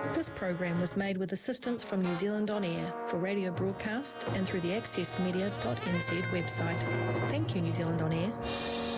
This program was made with assistance from New Zealand On Air for radio broadcast and through the accessmedia.nz website. Thank you, New Zealand On Air.